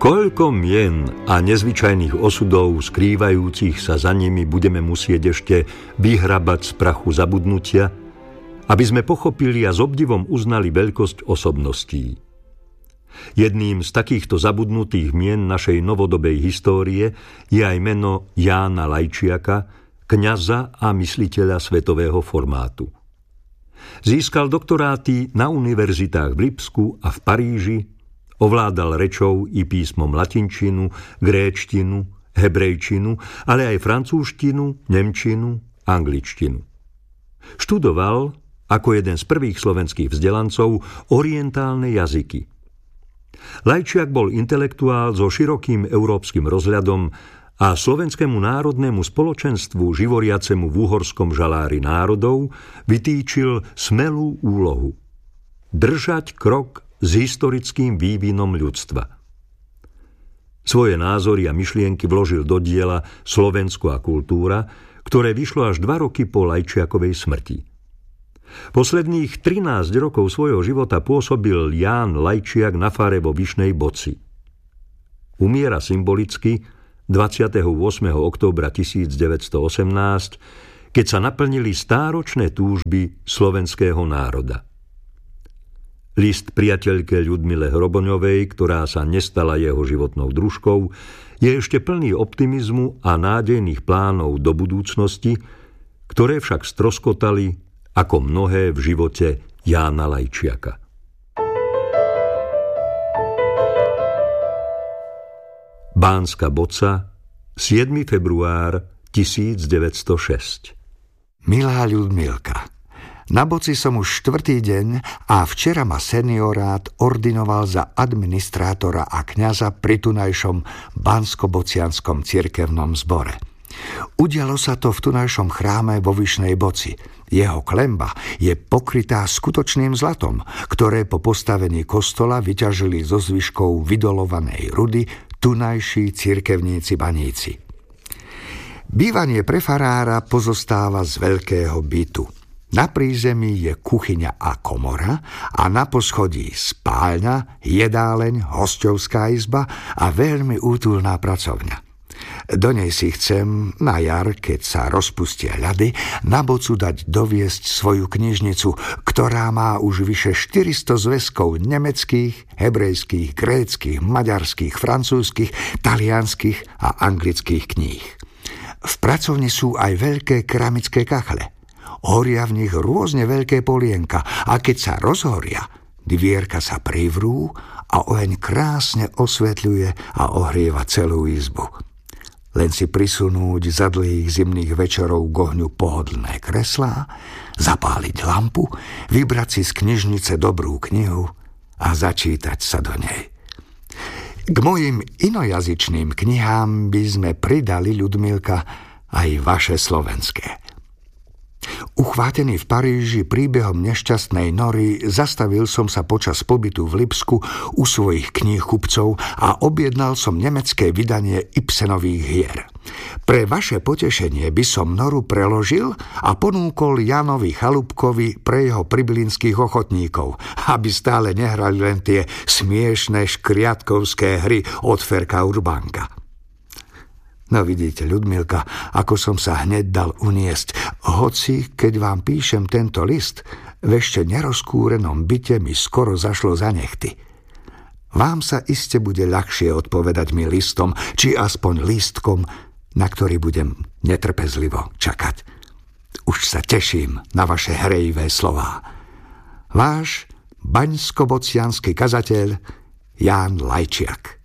Koľko mien a nezvyčajných osudov skrývajúcich sa za nimi budeme musieť ešte vyhrabať z prachu zabudnutia, aby sme pochopili a s obdivom uznali veľkosť osobností. Jedným z takýchto zabudnutých mien našej novodobej histórie je aj meno Jána Lajčiaka, kňaza a mysliteľa svetového formátu. Získal doktoráty na univerzitách v Lipsku a v Paríži, ovládal rečou i písmom latinčinu, gréčtinu, hebrejčinu, ale aj francúzštinu, nemčinu, angličtinu. Študoval, ako jeden z prvých slovenských vzdelancov, orientálne jazyky. Lajčiak bol intelektuál so širokým európskym rozhľadom a Slovenskému národnému spoločenstvu živoriacemu v uhorskom žalári národov vytýčil smelú úlohu držať krok s historickým vývinom ľudstva. Svoje názory a myšlienky vložil do diela Slovensko a kultúra, ktoré vyšlo až 2 roky po Lajčiakovej smrti. Posledných 13 rokov svojho života pôsobil Ján Lajčiak na fare vo Vyšnej Boci. Umiera symbolicky 28. októbra 1918, keď sa naplnili stáročné túžby slovenského národa. List priateľke Ľudmile Hroboňovej, ktorá sa nestala jeho životnou družkou, je ešte plný optimizmu a nádejných plánov do budúcnosti, ktoré však stroskotali ako mnohé v živote Jána Lajčiaka. Bánska Boca, 7. február 1906. Milá Ľudmilka, na Boci som už 4. deň a včera ma seniorát ordinoval za administrátora a kňaza pri tunajšom Bansko-Bocianskom cirkevnom zbore. Udialo sa to v tunajšom chráme vo Vyšnej Boci. Jeho klemba je pokrytá skutočným zlatom, ktoré po postavení kostola vyťažili zo zvyškov vydolovanej rudy tunajší cirkevníci baníci. Bývanie pre farára pozostáva z veľkého bytu. Na prízemí je kuchyňa a komora a na poschodí spálňa, jedáleň, hosťovská izba a veľmi útulná pracovňa. Do nej si chcem na jar, keď sa rozpustia ľady, na Bocu dať doviesť svoju knižnicu, ktorá má už vyše 400 zväzkov nemeckých, hebrejských, gréckych, maďarských, francúzskych, talianskych a anglických kníh. V pracovni sú aj veľké keramické kachle. Horia v nich rôzne veľké polienka a keď sa rozhoria, dvierka sa privrú a oheň krásne osvetľuje a ohrieva celú izbu. Len si prisunúť za dlhých zimných večerov k ohňu pohodlné kreslá, zapáliť lampu, vybrať si z knižnice dobrú knihu a začítať sa do nej. K mojim inojazyčným knihám by sme pridali, Ľudmilka, aj vaše slovenské. Uchvátený v Paríži príbehom nešťastnej Nory, zastavil som sa počas pobytu v Lipsku u svojich kníhkupcov a objednal som nemecké vydanie Ibsenových hier. Pre vaše potešenie by som Noru preložil a ponúkol Jánovi Chalúbkovi pre jeho priblinských ochotníkov, aby stále nehrali len tie smiešné škriatkovské hry od Ferka Urbánka. No vidíte, Ľudmilka, ako som sa hneď dal uniesť. Hoci, keď vám píšem tento list, v ešte nerozkúrenom byte mi skoro zašlo za nechty. Vám sa iste bude ľahšie odpovedať mi listom, či aspoň lístkom, na ktorý budem netrpezlivo čakať. Už sa teším na vaše hrejivé slová. Váš baňsko-bociansky kazateľ Ján Lajčiak.